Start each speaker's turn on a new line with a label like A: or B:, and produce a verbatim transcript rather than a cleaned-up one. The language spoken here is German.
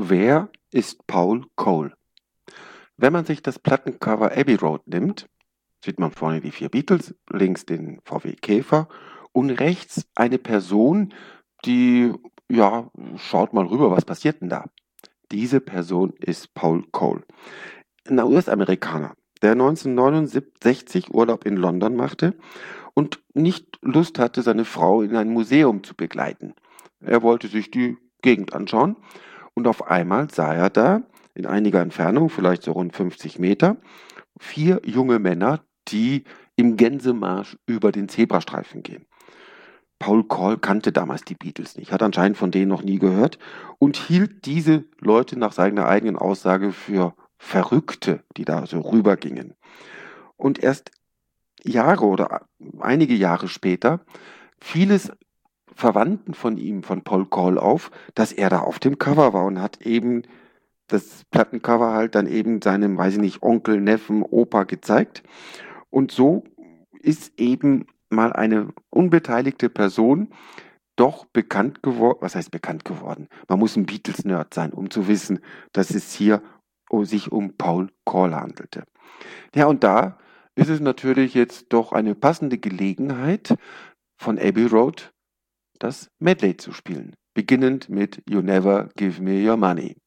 A: Wer ist Paul Cole? Wenn man sich das Plattencover Abbey Road nimmt, sieht man vorne die vier Beatles, links den V W Käfer und rechts eine Person, die, ja, schaut mal rüber, was passiert denn da? Diese Person ist Paul Cole, ein U S-Amerikaner, der neunzehnhundertneunundsechzig Urlaub in London machte und nicht Lust hatte, seine Frau in ein Museum zu begleiten. Er wollte sich die Gegend anschauen und auf einmal sah er da in einiger Entfernung, vielleicht so rund fünfzig Meter, vier junge Männer, die im Gänsemarsch über den Zebrastreifen gehen. Paul Cole kannte damals die Beatles nicht, hat anscheinend von denen noch nie gehört und hielt diese Leute nach seiner eigenen Aussage für Verrückte, die da so rübergingen. Und erst Jahre oder einige Jahre später fiel es Verwandten von ihm, von Paul Cole, auf, dass er da auf dem Cover war und hat eben das Plattencover halt dann eben seinem, weiß ich nicht, Onkel, Neffen, Opa gezeigt. Und so ist eben mal eine unbeteiligte Person doch bekannt geworden. Was heißt bekannt geworden? Man muss ein Beatles-Nerd sein, um zu wissen, dass es hier sich um Paul Cole handelte. Ja, und da ist es natürlich jetzt doch eine passende Gelegenheit, von Abbey Road das Medley zu spielen, beginnend mit You Never Give Me Your Money.